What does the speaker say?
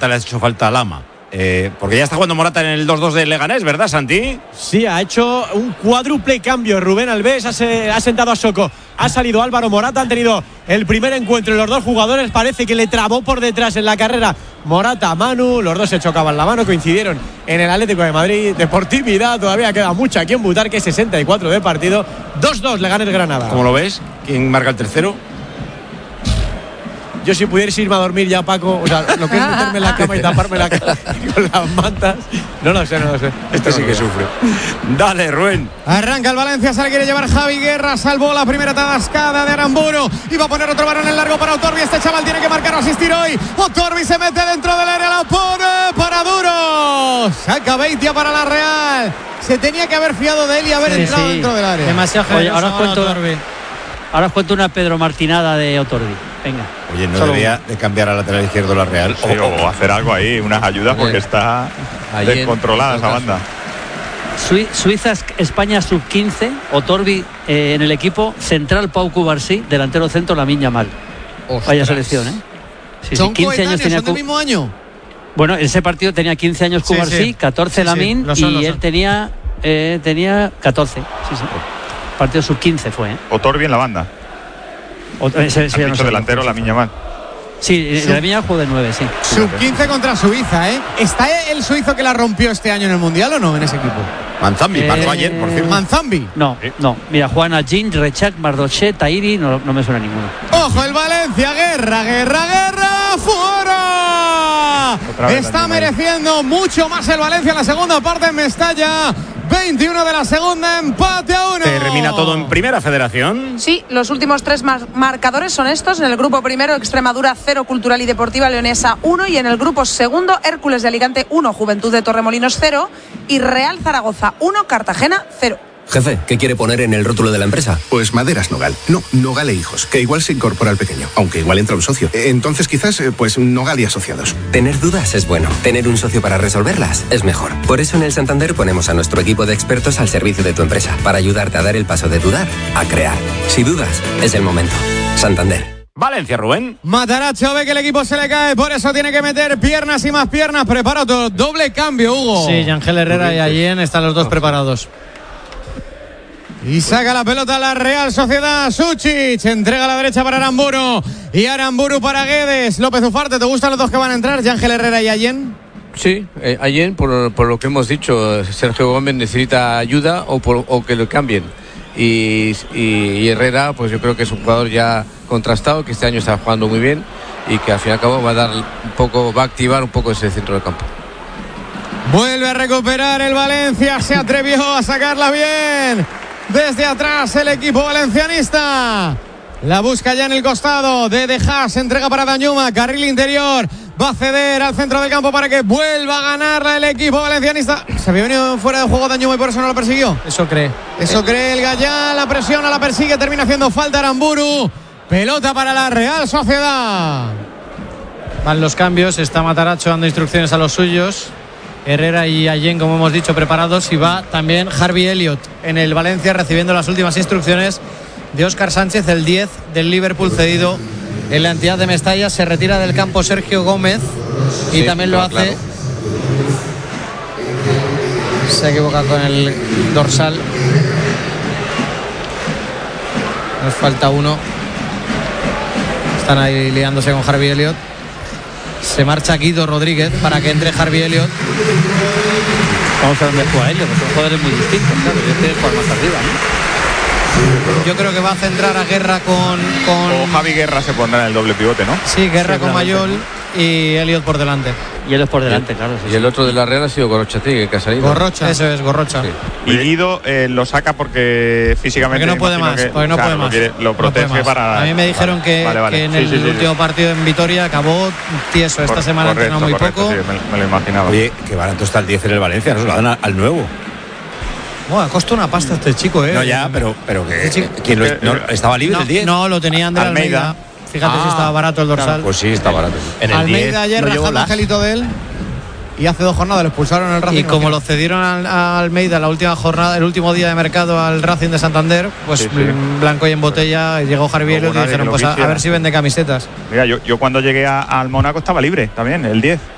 Morata le ha hecho falta a Lama. Porque ya está jugando Morata en el 2-2 de Leganés, ¿verdad, Santi? Sí, ha hecho un cuádruple cambio. Rubén Alves ha sentado a Soko. Ha salido Álvaro Morata. Han tenido el primer encuentro los dos jugadores. Parece que le trabó por detrás en la carrera Morata, Manu. Los dos se chocaban la mano. Coincidieron en el Atlético de Madrid. Deportividad. Todavía queda mucho aquí en Butarque. 64 de partido. 2-2 Leganés Granada. ¿Cómo lo ves? ¿Quién marca el tercero? Yo si pudierais irme a dormir ya, Paco, o sea, lo que es meterme en la cama y taparme la cara con las mantas, no lo sé. Este sí que sufre. Dale, Rubén. Arranca el Valencia, se le quiere llevar Javi Guerra, salvó la primera atascada de Aramburu, iba a poner otro balón en largo para Otorbi, este chaval tiene que marcar o asistir hoy. Otorbi se mete dentro del área, la pone para Duro, saca Beitia para la Real. Se tenía que haber fiado de él y haber entrado dentro del área. Demasiado generoso. Ahora os cuento una Pedro Martinada de Otorbi. Venga. Oye, ¿no debería de cambiar al lateral izquierdo la Real? Sí, o hacer algo ahí, unas ayudas, porque está descontrolada esa banda. Suiza, España sub-15, Otorbi en el equipo, central Pau Cubarsí, delantero centro Lamine Yamal. Vaya selección, ¿eh? Sí, ¿Son 15 años tenía son del mismo año? Bueno, en ese partido tenía 15 años Cubarsí, 14 Lamine y él tenía 14. Sí. Partido sub-15 fue, ¿eh? Otorbi en la banda. Delantero Lamine Yamal. Sí, la Viña jugó de 9, sí. Sub-15 contra Suiza, ¿eh? ¿Está el suizo que la rompió este año en el Mundial o no en ese equipo? Manzambi, marcó ayer, por cierto. Manzambi. No. Mira, Juana Jean, Rechak, Mardoché, Tahiri, no me suena ninguno. ¡Ojo el Valencia! ¡Guerra! ¡Fuera! Está mereciendo mucho más el Valencia en la segunda parte en Mestalla. 21 de la segunda, empate a 1. ¿Termina todo en Primera Federación? Sí, los últimos tres marcadores son estos. En el grupo primero, Extremadura 0, Cultural y Deportiva Leonesa 1. Y en el grupo segundo, Hércules de Alicante 1, Juventud de Torremolinos 0. Y Real Zaragoza 1, Cartagena 0. Jefe, ¿qué quiere poner en el rótulo de la empresa? Pues Maderas Nogal. No, Nogal e Hijos, que igual se incorpora al pequeño, aunque igual entra un socio. Entonces quizás, pues Nogal y Asociados. Tener dudas es bueno. Tener un socio para resolverlas es mejor. Por eso en el Santander ponemos a nuestro equipo de expertos al servicio de tu empresa, para ayudarte a dar el paso de dudar a crear. Si dudas, es el momento. Santander. Valencia, Rubén. Mataracho ve que el equipo se le cae, por eso tiene que meter piernas y más piernas. Prepara otro doble cambio, Hugo. Sí, Ángel Herrera y Allen están los dos preparados. Y saca la pelota a la Real Sociedad. Suchic entrega a la derecha para Aramburu. Y Aramburu para Guedes. López Ufarte, ¿te gustan los dos que van a entrar? Ángel Herrera y Allen. Sí, Allen, por lo que hemos dicho, Sergio Gómez necesita ayuda o que lo cambien. Y Herrera, pues yo creo que es un jugador ya contrastado, que este año está jugando muy bien y que al fin y al cabo va a activar un poco ese centro del campo. Vuelve a recuperar el Valencia. Se atrevió a sacarla bien. Desde atrás el equipo valencianista. La busca ya en el costado de Haas. Entrega para Danjuma. Carril interior. Va a ceder al centro del campo para que vuelva a ganarla el equipo valencianista. Se había venido fuera de juego Danjuma y por eso no lo persiguió. Eso cree el Gallán. La presiona, la persigue. Termina haciendo falta Aramburu. Pelota para la Real Sociedad. Van los cambios. Está Mataracho dando instrucciones a los suyos. Herrera y Allen, como hemos dicho, preparados. Y va también Harvey Elliott en el Valencia, recibiendo las últimas instrucciones de Óscar Sánchez, el 10 del Liverpool, cedido en la entidad de Mestalla. Se retira del campo Sergio Gómez y también lo hace, claro. Se equivoca con el dorsal. Nos falta uno. Están ahí liándose con Harvey Elliott. Se marcha Guido Rodríguez para que entre Harvey Elliott. Vamos a ver dónde juega Elliott, porque son jugadores muy distintos. Claro, yo quiero jugar más arriba, ¿no? Yo creo que va a centrar a Guerra con... O Javi Guerra se pondrá en el doble pivote, ¿no? Sí, Guerra con Mayol y Elliott por delante. Y Elliott por delante, claro. Sí, y el otro de la Real ha sido Gorrochategui, que ha salido. Gorrocha, eso es, Gorrocha. Sí. Y Guido lo saca porque físicamente... Porque no puede más, lo protege para... A mí me dijeron que en el último partido en Vitoria acabó tieso. Esta semana entrenó muy poco. Sí, me lo imaginaba. Oye, qué barato está el 10 en el Valencia, no se lo dan al nuevo. Ha costado una pasta este chico, No, ya, pero que ¿quién estaba libre el 10? No, lo tenía Andrés Almeida. Fíjate si estaba barato el dorsal. Pues sí, está barato. En el Almeida 10, ayer rajando Angelito de él. Y hace 2 jornadas lo expulsaron en el Racing. Y como lo cedieron a Almeida la última jornada, el último día de mercado al Racing de Santander, pues blanco y en botella, y llegó Harvey Elliott y dijeron, pues a ver si vende camisetas. Mira, yo cuando llegué al Mónaco estaba libre también, el 10.